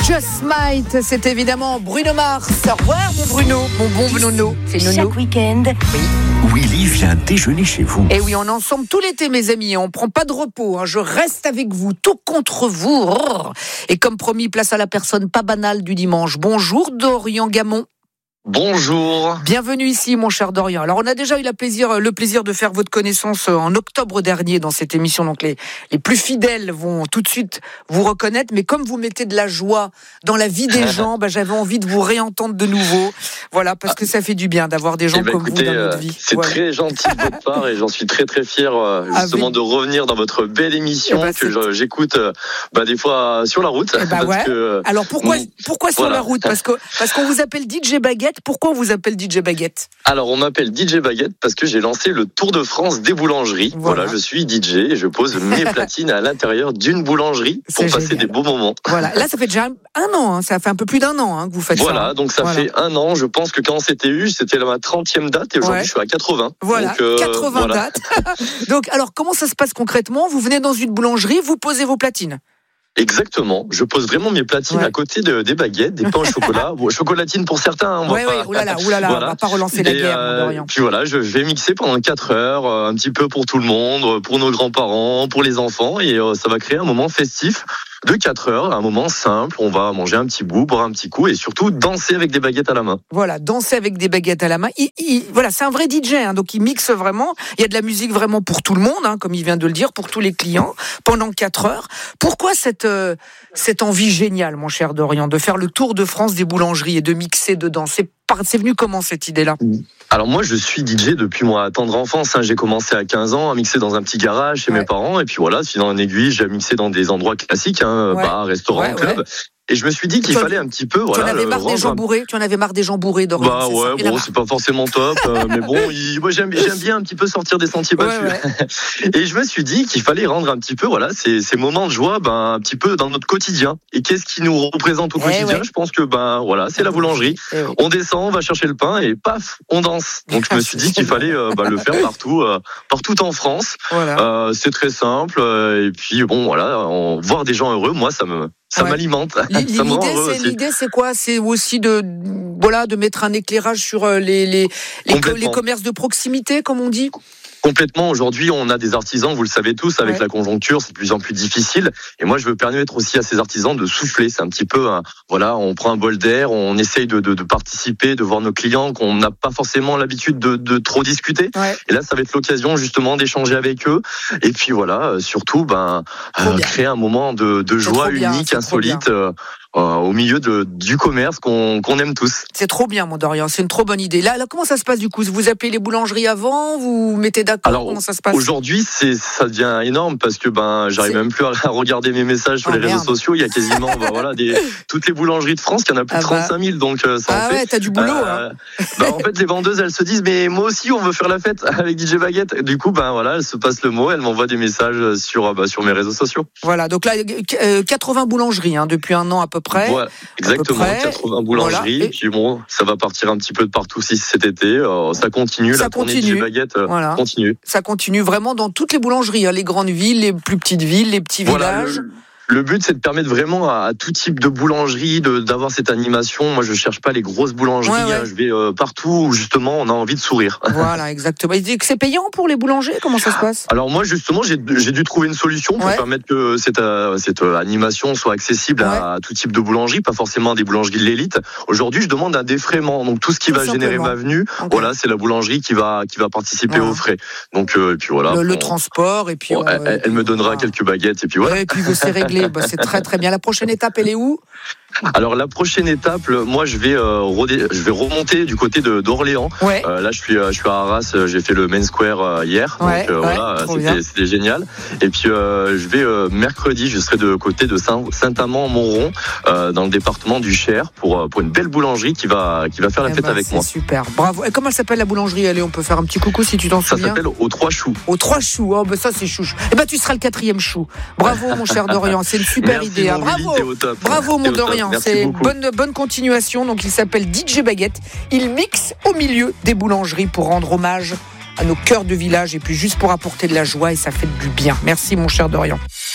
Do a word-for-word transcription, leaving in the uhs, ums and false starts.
Just Might, c'est évidemment Bruno Mars. Au revoir mon Bruno, mon bon Bruno. C'est Nono. Chaque week-end, oui. Willy vient déjeuner chez vous. Et oui, on est ensemble tout l'été, mes amis. On prend pas de repos. Hein. Je reste avec vous, tout contre vous. Et comme promis, place à la personne pas banale du dimanche. Bonjour Dorian Gamon. Bonjour. Bienvenue ici, mon cher Dorian. Alors, on a déjà eu la plaisir, le plaisir de faire votre connaissance en octobre dernier dans cette émission. Donc, les, les plus fidèles vont tout de suite vous reconnaître. Mais comme vous mettez de la joie dans la vie des gens, bah, j'avais envie de vous réentendre de nouveau. Voilà, parce que ça fait du bien d'avoir des gens eh ben, comme écoutez, vous dans notre euh, vie. C'est voilà. très gentil de votre part et j'en suis très très fier euh, justement Avec... de revenir dans votre belle émission eh ben, que je, j'écoute euh, bah, des fois sur la route. Eh ben, parce ouais. que, Alors, pourquoi, bon, pourquoi sur voilà. la route? Parce que, parce qu'on vous appelle D J Baguette. Pourquoi on vous appelle D J Baguette? Alors on m'appelle D J Baguette parce que j'ai lancé le Tour de France des boulangeries. Voilà, voilà je suis D J et je pose mes platines à l'intérieur d'une boulangerie pour C'est passer génial. des beaux moments. Voilà, là ça fait déjà un an, hein. Ça fait un peu plus d'un an hein, que vous faites voilà, ça. Hein. donc ça voilà. fait un an. Je pense que quand on s'était eu, c'était ma trentième date et aujourd'hui Ouais. je suis à quatre-vingts. Voilà, donc, euh, quatre-vingts voilà. dates. Donc, alors, comment ça se passe concrètement? Vous venez dans une boulangerie, vous posez vos platines. Exactement, je pose vraiment mes platines Ouais. à côté de, des baguettes, des pains au chocolat, bon, chocolatine pour certains. Hein, on Oui, va oui, pas... oulala, oulala, Voilà. on va pas relancer la Et, guerre, euh, mon Dorian. Puis voilà, je vais mixer pendant quatre heures, euh, un petit peu pour tout le monde, pour nos grands-parents, pour les enfants, et euh, ça va créer un moment festif de quatre heures, un moment simple. On va manger un petit bout, boire un petit coup, et surtout danser avec des baguettes à la main. Voilà, danser avec des baguettes à la main. Il, il, voilà, c'est un vrai D J, hein, donc il mixe vraiment. Il y a de la musique vraiment pour tout le monde, hein, comme il vient de le dire, pour tous les clients, pendant quatre heures. Pourquoi cette, euh, cette envie géniale, mon cher Dorian, de faire le tour de France des boulangeries et de mixer dedans? C'est, c'est venu comment cette idée-là? Alors moi je suis D J depuis ma tendre enfance, hein. J'ai commencé à quinze ans à mixer dans un petit garage chez ouais. mes parents, et puis voilà, sinon en aiguille j'ai mixé dans des endroits classiques, hein, ouais. bar, restaurant, ouais, club. Ouais. Et je me suis dit qu'il tu fallait un petit peu, tu voilà, en avais le marre des gens rendre... bourrés. Tu en avais marre des gens bourrés, Dorian. Bah c'est ouais, ça bon, c'est pas forcément top, euh, mais bon, il... moi j'aime, j'aime bien un petit peu sortir des sentiers battus. Ouais, ouais. Et je me suis dit qu'il fallait rendre un petit peu, voilà, ces, ces moments de joie, ben un petit peu dans notre quotidien. Et qu'est-ce qui nous représente au Eh quotidien? ouais. Je pense que ben voilà, c'est la boulangerie. Eh oui. On descend, on va chercher le pain et paf, on danse. Donc je me suis dit qu'il fallait euh, bah, le faire partout, euh, partout en France. Voilà. Euh, c'est très simple. Euh, et puis bon, voilà, on, voir des gens heureux, moi ça me ça Ouais. m'alimente. L'idée, ça me rend heureux c'est, aussi. l'idée, c'est quoi? C'est aussi de, voilà, de mettre un éclairage sur les, les, les, co- les commerces de proximité, comme on dit. Complètement. Aujourd'hui, on a des artisans, vous le savez tous, avec ouais. la conjoncture, c'est de plus en plus difficile. Et moi, je veux permettre aussi à ces artisans de souffler. C'est un petit peu, un, voilà, on prend un bol d'air, on essaye de, de, de participer, de voir nos clients qu'on n'a pas forcément l'habitude de, de trop discuter. Ouais. Et là, ça va être l'occasion justement d'échanger avec eux. Et puis voilà, surtout, ben, euh, créer un moment de, de joie bien, unique, insolite. Euh, Euh, au milieu de, du commerce qu'on, qu'on aime tous. C'est trop bien, mon Dorian, c'est une trop bonne idée. Là, là, comment ça se passe du coup? Vous appelez les boulangeries avant? Vous vous mettez d'accord? Alors, comment ça se passe? Aujourd'hui, c'est, ça devient énorme parce que ben, j'arrive c'est... même plus à regarder mes messages sur oh, les merde. réseaux sociaux. Il y a quasiment ben, voilà, des, toutes les boulangeries de France, il y en a plus de ah bah. trente-cinq mille. Donc, ça ah en ouais, fait, t'as du boulot. euh, hein. ben, en fait, les vendeuses, elles se disent, mais moi aussi, on veut faire la fête avec D J Baguette. Du coup, ben, voilà, elles se passent le mot, elles m'envoient des messages sur, ben, sur mes réseaux sociaux. Voilà, donc là, euh, quatre-vingts boulangeries hein, depuis un an à peu près. Voilà. Exactement, quatre-vingts boulangeries. Voilà. Et... puis bon, ça va partir un petit peu de partout aussi cet été. Euh, ça continue, ça la tournée continue. de Baguette euh, voilà. continue. Ça continue vraiment dans toutes les boulangeries, hein, les grandes villes, les plus petites villes, les petits voilà, villages. Le... Le but, c'est de permettre vraiment à, à tout type de boulangerie de, d'avoir cette animation. Moi, je cherche pas les grosses boulangeries. Ouais, ouais. Hein, je vais euh, partout où, justement, on a envie de sourire. Voilà, exactement. Et c'est payant pour les boulangers? Comment ça se passe? Alors moi, justement, j'ai, j'ai dû trouver une solution pour ouais. permettre que cette, euh, cette euh, animation soit accessible ouais. à, à tout type de boulangerie, pas forcément des boulangeries de l'élite. Aujourd'hui, je demande un défraiement. Donc tout ce qui tout va simplement. générer ma venue, okay. voilà, c'est la boulangerie qui va qui va participer ouais. aux frais. Donc euh, et puis voilà. Le, le on, transport et puis on, on, elle, elle, elle me donnera voilà. quelques baguettes et puis voilà. Ouais, et puis c'est réglé. Bah, c'est très très bien. La prochaine étape, elle est où? Alors la prochaine étape, moi je vais euh, rodé, je vais remonter du côté de d'Orléans. Ouais. Euh, là je suis je suis à Arras, j'ai fait le Main Square euh, hier, ouais, donc euh, ouais, voilà, c'était, c'était génial. Et puis euh, je vais euh, mercredi, je serai de côté de Saint, Saint-Amand-Montrond, euh, dans le département du Cher, pour pour une belle boulangerie qui va qui va faire la eh fête ben, avec c'est moi. Super, bravo. Et comment elle s'appelle la boulangerie? Allez, on peut faire un petit coucou si tu t'en souviens. Ça s'appelle Aux Trois Choux. Aux Trois Choux. Oh ben ça c'est chouche. Eh ben tu seras le quatrième chou. Bravo mon cher Dorian, c'est une super Merci idée. Hein. Bravo, Willy, bravo mon Dorian. C'est beaucoup. bonne bonne continuation. Donc il s'appelle D J Baguette. Il mixe au milieu des boulangeries pour rendre hommage à nos cœurs de village et puis juste pour apporter de la joie et ça fait du bien. Merci mon cher Dorian.